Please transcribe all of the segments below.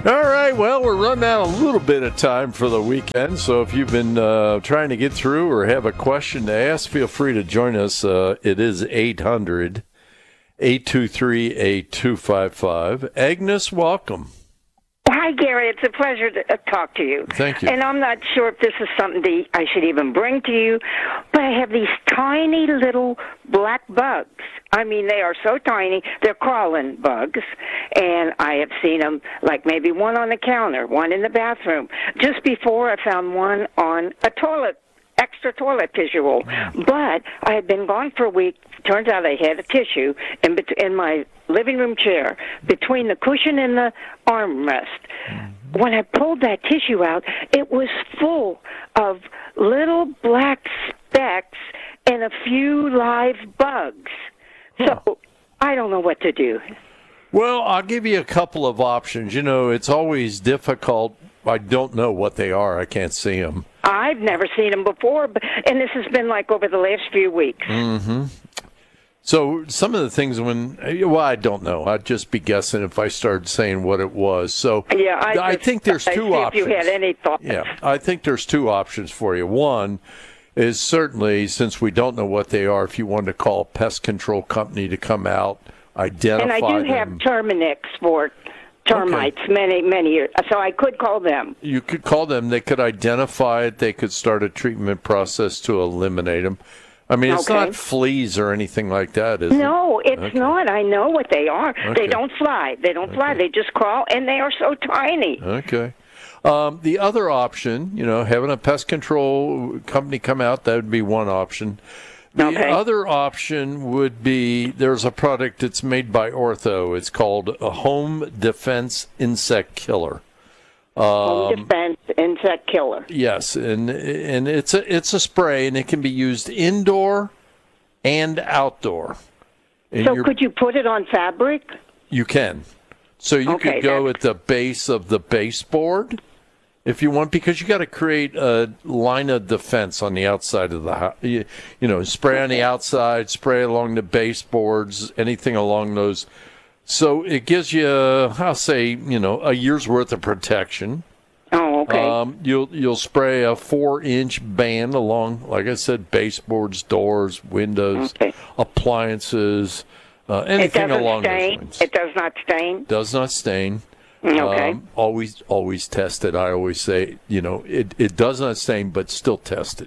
All right, well, we're running out a little bit of time for the weekend, so if you've been trying to get through or have a question to ask, feel free to join us. It is 800-823-8255. Agnes, welcome. Hi, Gary. It's a pleasure to talk to you. Thank you. And I'm not sure if this is something I should even bring to you, but I have these tiny little black bugs. I mean, they are so tiny. They're crawling bugs, and I have seen them, like maybe one on the counter, one in the bathroom. Just before, I found one on a toilet, extra toilet tissue roll. But I had been gone for a week. Turns out I had a tissue in my living room chair between the cushion and the armrest. When I pulled that tissue out, it was full of little black specks and a few live bugs. So I don't know what to do. Well, I'll give you a couple of options. You know, it's always difficult. I don't know what they are. I can't see them. I've never seen them before, and this has been like over the last few weeks. Mm-hmm. So some of the things I don't know. I'd just be guessing if I started saying what it was. So yeah, I think there's two options. If you had any thoughts. Yeah, I think there's two options for you. One is certainly, since we don't know what they are, if you wanted to call a pest control company to come out, identify them. And I do have Terminix for termites, many years. So I could call them. You could call them. They could identify it. They could start a treatment process to eliminate them. I mean, it's not fleas or anything like that, is it? No, it's not. I know what they are. Okay. They don't fly. They don't fly. They just crawl, and they are so tiny. Okay. The other option, having a pest control company come out, that would be one option. The other option would be there's a product that's made by Ortho. It's called a Home Defense Insect Killer. Home Defense Insect Killer. Yes, and it's a spray, and it can be used indoor and outdoor. And so could you put it on fabric? You can. So you could go at the base of the baseboard if you want, because you got to create a line of defense on the outside of the house. Spray on the outside, spray along the baseboards, anything along those. So it gives you, I'll say, a year's worth of protection. Oh, okay. You'll spray a 4-inch band along, like I said, baseboards, doors, windows, appliances, anything along those lines. It does not stain? Does not stain. Okay. Always test it. I always say, it does not stain, but still test it.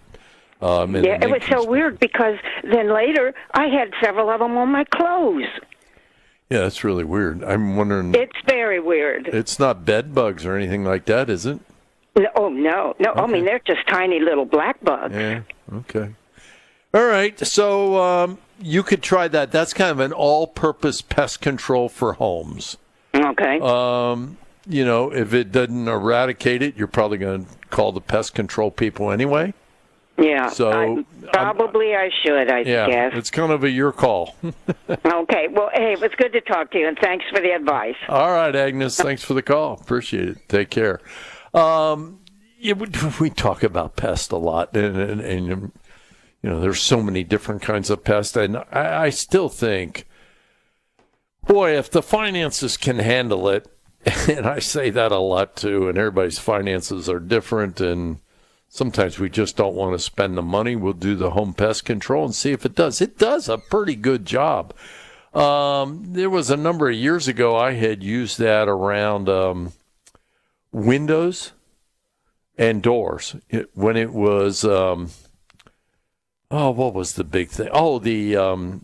It was so weird because then later I had several of them on my clothes. Yeah, that's really weird. I'm wondering. It's very weird. It's not bed bugs or anything like that, is it? No. Okay. I mean, they're just tiny little black bugs. Yeah. Okay. All right. So you could try that. That's kind of an all-purpose pest control for homes. Okay. If it doesn't eradicate it, you're probably going to call the pest control people anyway. Yeah. So I should, I guess. It's kind of your call. Okay. Well, hey, it was good to talk to you, and thanks for the advice. All right, Agnes. Thanks for the call. Appreciate it. Take care. We talk about pests a lot, and there's so many different kinds of pests, and I still think, boy, if the finances can handle it, and I say that a lot too, and everybody's finances are different, and sometimes we just don't want to spend the money. We'll do the home pest control and see if it does. It does a pretty good job. There was a number of years ago I had used that around windows and doors when it was, what was the big thing? Oh, the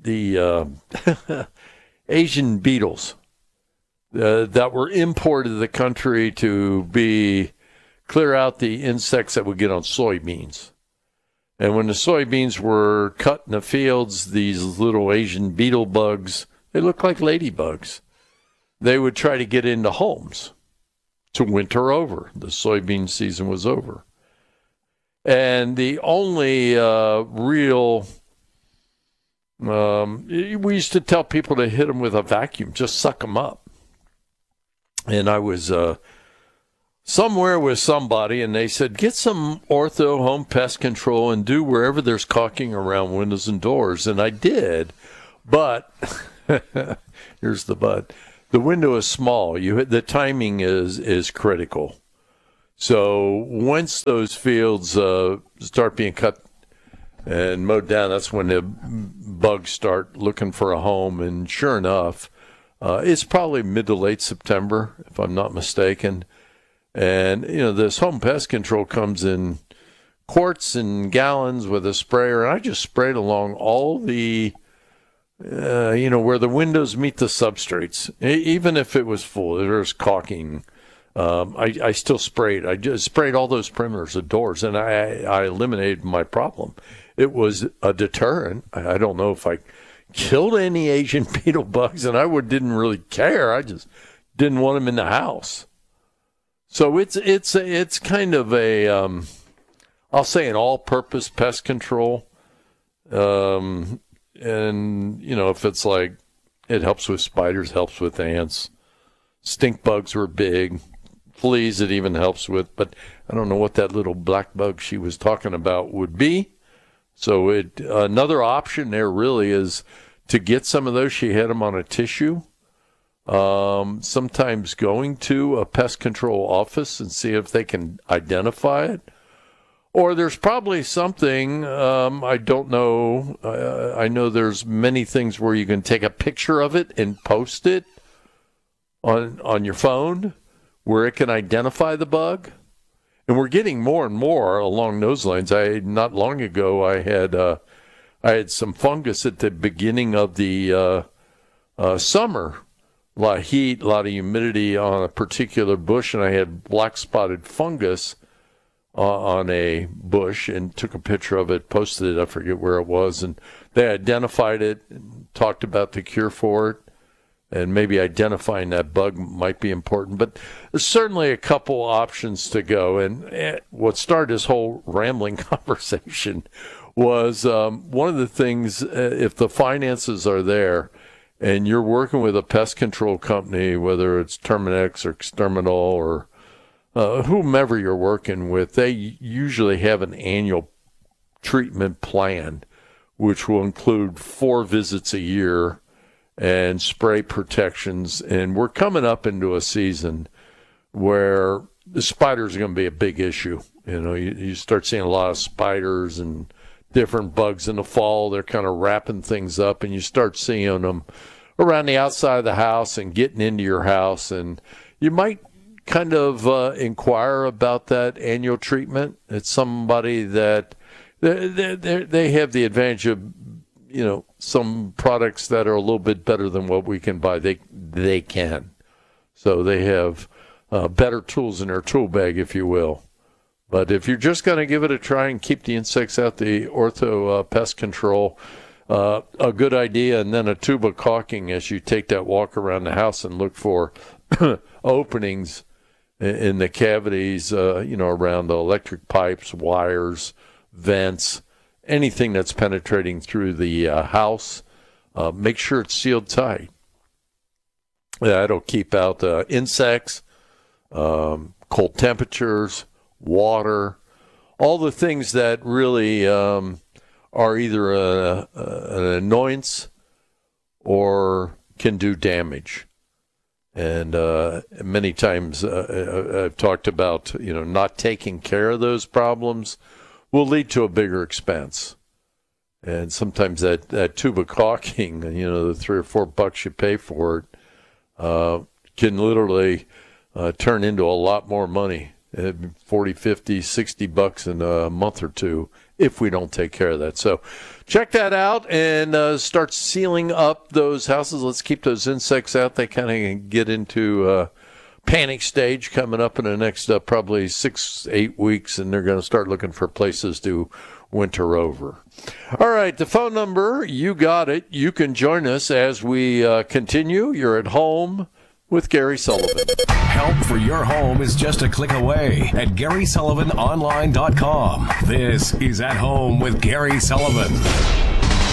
Asian beetles that were imported to the country to clear out the insects that would get on soybeans. And when the soybeans were cut in the fields, these little Asian beetle bugs, they look like ladybugs. They would try to get into homes to winter over. The soybean season was over. And the only real... we used to tell people to hit them with a vacuum, just suck them up. And I was... somewhere with somebody, and they said, get some Ortho home pest control and do wherever there's caulking around windows and doors. And I did, but here's the but. the window is small. The timing is critical. So once those fields start being cut and mowed down, that's when the bugs start looking for a home. And sure enough, it's probably mid to late September, if I'm not mistaken. And, this home pest control comes in quarts and gallons with a sprayer. And I just sprayed along all the, where the windows meet the substrates. Even if it was full, there's caulking. I still sprayed. I just sprayed all those perimeters of doors, and I eliminated my problem. It was a deterrent. I don't know if I killed any Asian beetle bugs, and I didn't really care. I just didn't want them in the house. So it's kind of a I'll say an all-purpose pest control. And if it's like it helps with spiders, helps with ants, stink bugs were big. Fleas it even helps with, but I don't know what that little black bug she was talking about would be. So another option there really is to get some of those. She had them on a tissue. Sometimes going to a pest control office and see if they can identify it. Or there's probably something, I don't know. I know there's many things where you can take a picture of it and post it on your phone, where it can identify the bug. And we're getting more and more along those lines. Not long ago, I had some fungus at the beginning of the summer. A lot of heat, a lot of humidity on a particular bush, and I had black spotted fungus on a bush and took a picture of it, posted it, I forget where it was, and they identified it, and talked about the cure for it. And maybe identifying that bug might be important. But there's certainly a couple options to go. And what started this whole rambling conversation was one of the things, if the finances are there and you're working with a pest control company, whether it's Terminix or Exterminal or whomever you're working with, they usually have an annual treatment plan, which will include 4 visits a year and spray protections. And we're coming up into a season where the spiders are going to be a big issue. You start seeing a lot of spiders and different bugs in the fall. They're kind of wrapping things up, and you start seeing them around the outside of the house and getting into your house. And you might kind of inquire about that annual treatment. It's somebody that they have the advantage of, some products that are a little bit better than what we can buy. They can. So they have better tools in their tool bag, if you will. But if you're just going to give it a try and keep the insects out, the Ortho Pest Control, a good idea. And then a tube of caulking as you take that walk around the house and look for openings in the cavities, around the electric pipes, wires, vents, anything that's penetrating through the house. Make sure it's sealed tight. That'll keep out insects, cold temperatures, water, all the things that really are either an annoyance or can do damage. And many times I've talked about, not taking care of those problems will lead to a bigger expense. And sometimes that tube of caulking, the $3 or $4 you pay for it, can literally turn into a lot more money, $40, $50, $60 in a month or two, if we don't take care of that. So check that out and start sealing up those houses. Let's keep those insects out. They kind of get into panic stage coming up in the next probably 6-8 weeks, and they're going to start looking for places to winter over. All right, the phone number, you got it. You can join us as we continue. You're at home with Gary Sullivan. Help for your home is just a click away at GarySullivanOnline.com. This is At Home with Gary Sullivan.